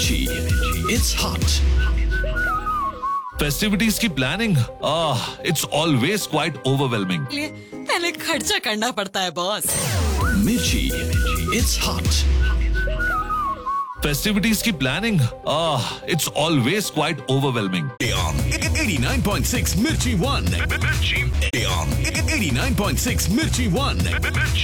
Mirchi, it's hot. Festivities की planning it's always quite overwhelming. पहले खर्चा करना पड़ता है boss. Mirchi, it's hot. Festivities की planning it's always quite overwhelming. On 89.6 Mirchi 1. On 89.6 Mirchi 1.